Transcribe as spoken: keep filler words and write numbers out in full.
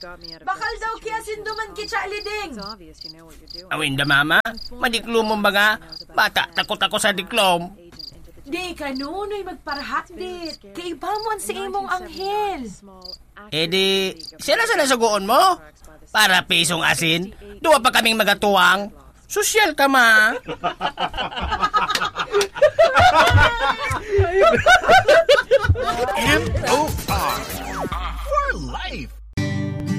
Bakal daw kaya sinduman ki Charlie Ding. Awin da mama, madiklom mo ba nga? Bata, takot ako sa diklom. Di ka nunoy magparhat dit. Kaiba mo ang si imong anghel. Eh di, sila sa nasugoon mo? Para pisong asin, duwa pa kaming magatuwang. Sosyal ka ma.